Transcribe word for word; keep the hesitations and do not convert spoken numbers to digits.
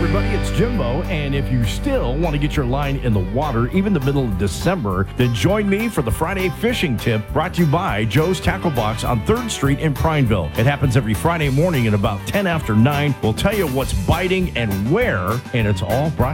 everybody, it's Jimbo, and if you still want to get your line in the water, even the middle of December, then join me for the Friday Fishing Tip brought to you by Joe's Tackle Box on third Street in Prineville. It happens every Friday morning at about ten after nine. We'll tell you what's biting and where, and it's all brought